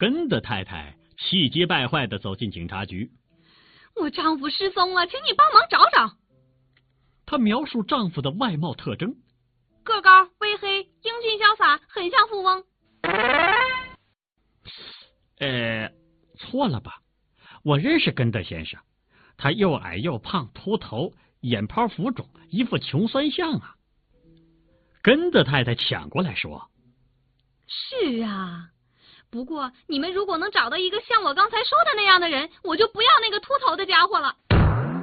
根的太太气急败坏地走进警察局。 我丈夫失踪了，请你帮忙找找。 她描述丈夫的外貌特征： 个高、微黑、英俊潇洒，很像富翁。 错了吧？我认识根德先生，他又矮又胖，秃头，眼泡浮肿，一副穷酸相啊。根德太太抢过来说： 是啊，不过你们如果能找到一个像我刚才说的那样的人，我就不要那个秃头的家伙了。